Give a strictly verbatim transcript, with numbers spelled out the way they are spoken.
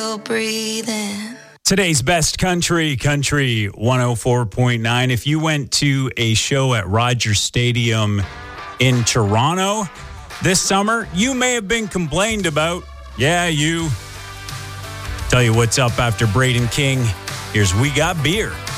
breathing. Today's best country, Country one oh four point nine. If you went to a show at Rogers Stadium in Toronto this summer, you may have been complained about. Yeah, you. Tell you what's up after Braden King. Here's We Got Beer.